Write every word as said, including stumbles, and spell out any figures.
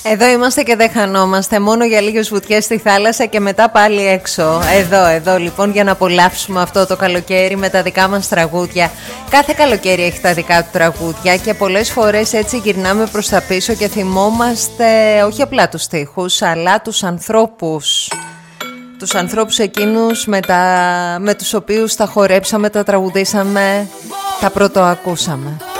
Εδώ είμαστε και δεν χανόμαστε. Μόνο για λίγες βουτιές στη θάλασσα και μετά πάλι έξω. Εδώ, εδώ λοιπόν, για να απολαύσουμε αυτό το καλοκαίρι με τα δικά μας τραγούδια. Κάθε καλοκαίρι έχει τα δικά του τραγούδια και πολλές φορές έτσι γυρνάμε προς τα πίσω και θυμόμαστε όχι απλά τους στίχους, αλλά τους ανθρώπους. Τους ανθρώπους εκείνους με, τα... με τους οποίους τα χορέψαμε, τα τραγουδήσαμε, τα πρωτοακούσαμε.